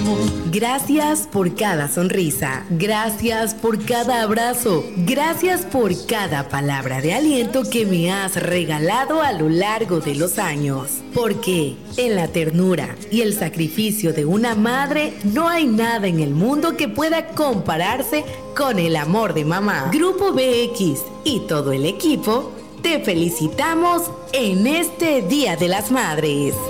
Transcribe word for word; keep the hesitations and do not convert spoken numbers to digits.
Gracias por cada sonrisa, gracias por cada abrazo, gracias por cada palabra de aliento que me has regalado a lo largo de los años. Porque en la ternura y el sacrificio de una madre no hay nada en el mundo que pueda compararse con el amor de mamá. Grupo B X y todo el equipo, te felicitamos en este Día de las Madres.